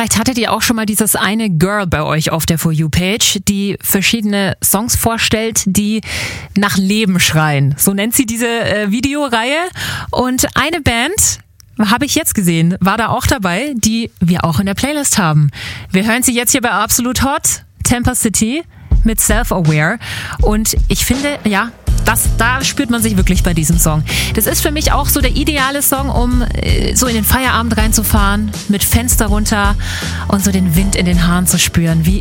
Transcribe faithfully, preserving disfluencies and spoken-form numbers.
vielleicht hattet ihr auch schon mal dieses eine Girl bei euch auf der For You-Page, die verschiedene Songs vorstellt, die nach Leben schreien. So nennt sie diese äh, Videoreihe. Und eine Band, habe ich jetzt gesehen, war da auch dabei, die wir auch in der Playlist haben. Wir hören sie jetzt hier bei Absolut Hot, Temper City mit Self-Aware. Und ich finde, ja, das, da spürt man sich wirklich bei diesem Song. Das ist für mich auch so der ideale Song, um äh, so in den Feierabend reinzufahren, mit Fenster runter und so den Wind in den Haaren zu spüren, wie